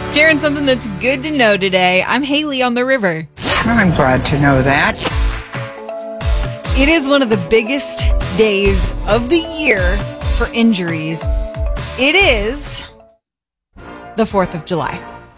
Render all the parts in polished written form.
Sharing something that's good to know today. I'm Haley on the river. I'm glad to know that. It is one of the biggest days of the year for injuries. It is the 4th of July.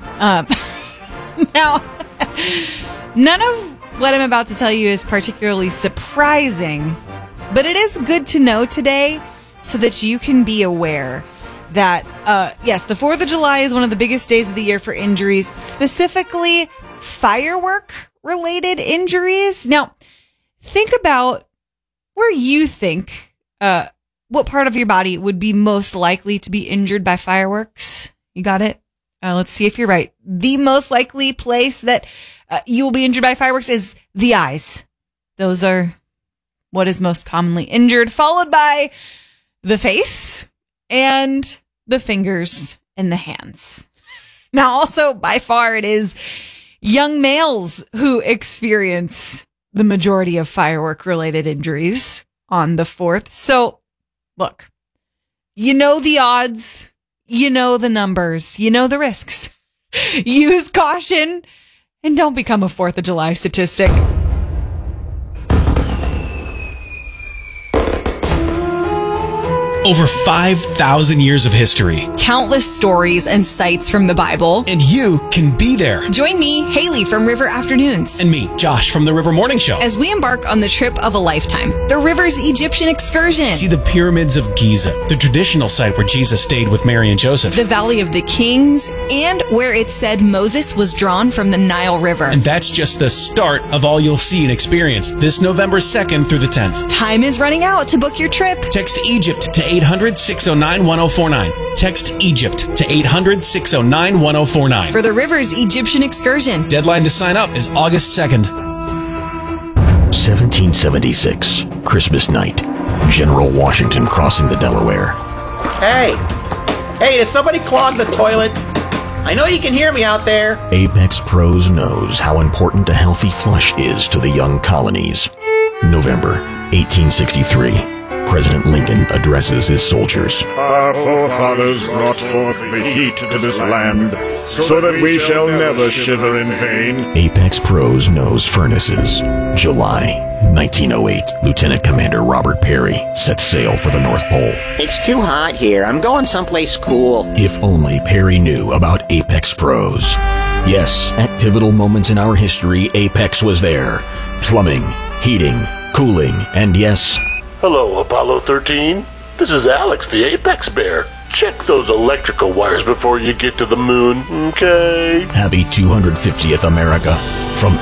Now, none of what I'm about to tell you is particularly surprising, but it is good to know today so that you can be aware that, yes, the 4th of July is one of the biggest days of the year for injuries, specifically firework-related injuries. Now, think about where you think, what part of your body would be most likely to be injured by fireworks. You got it? Let's see if you're right. The most likely place that you will be injured by fireworks is the eyes. Those are what is most commonly injured, followed by the face and the fingers and the hands. Now, also, by far, it is young males who experience the majority of firework-related injuries on the 4th. So, look, you know the odds, you know the numbers, you know the risks. Use caution and don't become a 4th of July statistic. Over 5,000 years of history. Countless stories and sites from the Bible. And you can be there. Join me, Haley from River Afternoons. And me, Josh from the River Morning Show. As we embark on the trip of a lifetime, the River's Egyptian excursion. See the pyramids of Giza, the traditional site where Jesus stayed with Mary and Joseph. The Valley of the Kings, and where it said Moses was drawn from the Nile River. And that's just the start of all you'll see and experience this November 2nd through the 10th. Time is running out to book your trip. Text Egypt to 800-609-1049. Text Egypt to 800-609-1049. For the River's Egyptian excursion. Deadline to sign up is August 2nd. 1776, Christmas night. General Washington crossing the Delaware. Hey, did somebody clog the toilet? I know you can hear me out there. Apex Pros knows how important a healthy flush is to the young colonies. November 1863. President Lincoln addresses his soldiers. Our forefathers brought forth the heat to this land, so that we shall never shiver in vain. Apex Pros knows furnaces. July 1908, Lieutenant Commander Robert Peary sets sail for the North Pole. It's too hot here. I'm going someplace cool. If only Peary knew about Apex Pros. Yes, at pivotal moments in our history, Apex was there. Plumbing, heating, cooling, and yes... Hello, Apollo 13. This is Alex, the Apex Bear. Check those electrical wires before you get to the moon, okay? Happy 250th America from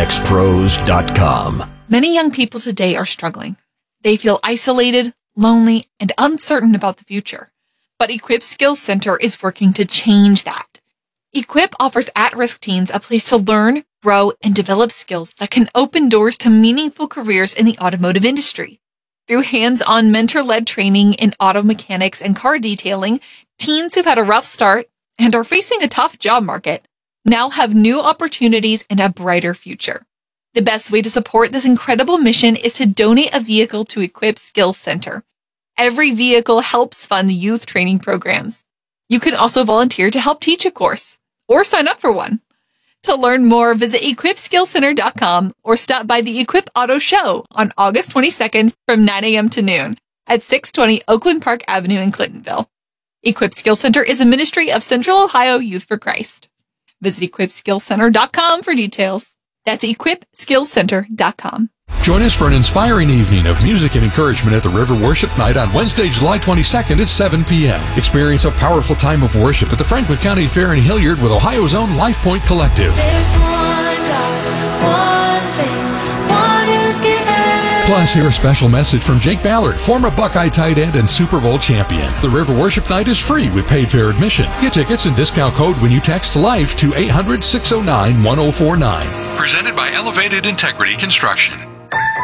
ApexPros.com. Many young people today are struggling. They feel isolated, lonely, and uncertain about the future. But Equip Skills Center is working to change that. Equip offers at-risk teens a place to learn, grow, and develop skills that can open doors to meaningful careers in the automotive industry. Through hands-on mentor-led training in auto mechanics and car detailing, teens who've had a rough start and are facing a tough job market now have new opportunities and a brighter future. The best way to support this incredible mission is to donate a vehicle to Equip Skills Center. Every vehicle helps fund the youth training programs. You can also volunteer to help teach a course or sign up for one. To learn more, visit EquipSkillsCenter.com or stop by the Equip Auto Show on August 22nd from 9 a.m. to noon at 620 Oakland Park Avenue in Clintonville. Equip Skills Center is a ministry of Central Ohio Youth for Christ. Visit EquipSkillsCenter.com for details. That's EquipSkillsCenter.com. Join us for an inspiring evening of music and encouragement at the River Worship Night on Wednesday, July 22nd at 7 p.m. Experience a powerful time of worship at the Franklin County Fair in Hilliard with Ohio's own Life Point Collective. There's one God, one faith, one who's given. Plus, hear a special message from Jake Ballard, former Buckeye tight end and Super Bowl champion. The River Worship Night is free with paid fair admission. Get tickets and discount code when you text LIFE to 800-609-1049. Presented by Elevated Integrity Construction.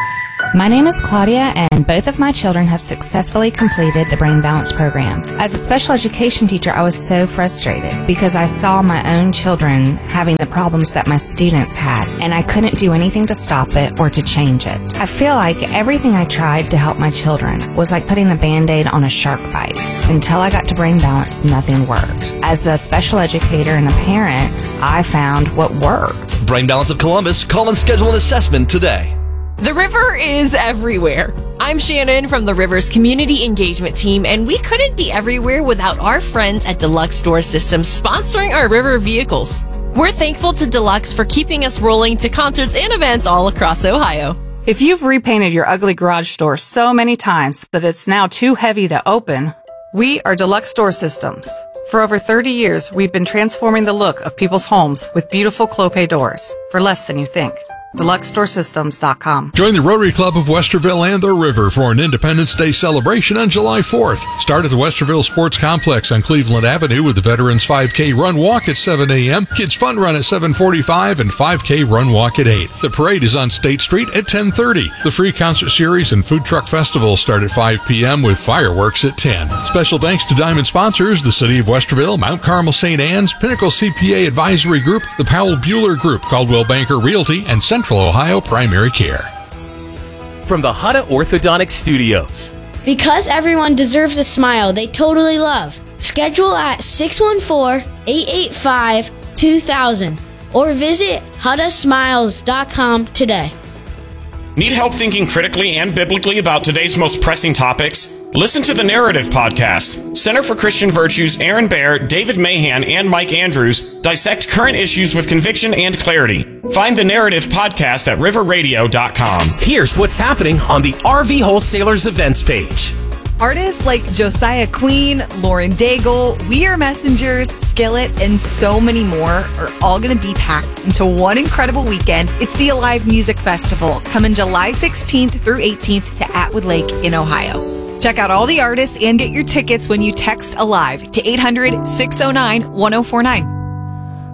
My name is Claudia, and both of my children have successfully completed the Brain Balance program. As a special education teacher, I was so frustrated because I saw my own children having the problems that my students had, and I couldn't do anything to stop it or to change it. I feel like everything I tried to help my children was like putting a Band-Aid on a shark bite. Until I got to Brain Balance, nothing worked. As a special educator and a parent, I found what worked. Brain Balance of Columbus, call and schedule an assessment today. The river is everywhere. I'm Shannon from the River's Community Engagement Team, and we couldn't be everywhere without our friends at Deluxe Door Systems sponsoring our river vehicles. We're thankful to Deluxe for keeping us rolling to concerts and events all across Ohio. If you've repainted your ugly garage door so many times that it's now too heavy to open, we are Deluxe Door Systems. For over 30 years, we've been transforming the look of people's homes with beautiful Clopay doors for less than you think. DeluxeDoorSystems.com. Join the Rotary Club of Westerville and the River for an Independence Day celebration on July 4th. Start at the Westerville Sports Complex on Cleveland Avenue with the Veterans 5K Run Walk at 7 a.m., Kids Fun Run at 7:45, and 5K Run Walk at 8. The parade is on State Street at 10:30. The free concert series and food truck festival start at 5 p.m. with fireworks at 10. Special thanks to Diamond sponsors, the City of Westerville, Mount Carmel St. Anne's, Pinnacle CPA Advisory Group, the Powell Bueller Group, Caldwell Banker Realty, and Central Ohio Primary Care. From the Hutta Orthodontic Studios. Because everyone deserves a smile they totally love. Schedule at 614-885-2000 or visit HuttaSmiles.com today. Need help thinking critically and biblically about today's most pressing topics? Listen to the Narrative Podcast. Center for Christian Virtues, Aaron Baer, David Mahan, and Mike Andrews dissect current issues with conviction and clarity. Find the Narrative Podcast at riverradio.com. Here's what's happening on the RV Wholesalers events page. Artists like Josiah Queen, Lauren Daigle, We Are Messengers, Skillet, and so many more are all going to be packed into one incredible weekend. It's the Alive Music Festival, coming July 16th through 18th to Atwood Lake in Ohio. Check out all the artists and get your tickets when you text ALIVE to 800-609-1049.